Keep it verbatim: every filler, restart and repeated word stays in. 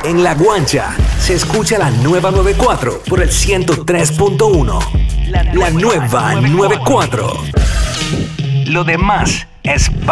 En La Guancha se escucha la nueva noventa y cuatro por el ciento tres punto uno. La nueva noventa y cuatro. Lo demás es